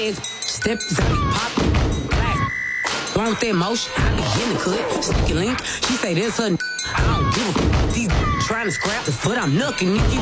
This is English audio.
ass. Step out me pop. Black. Want that motion? I be in the cut. Sticky link. She say that's her. I don't give a f. These trying to scrap the foot. I'm knucking. If you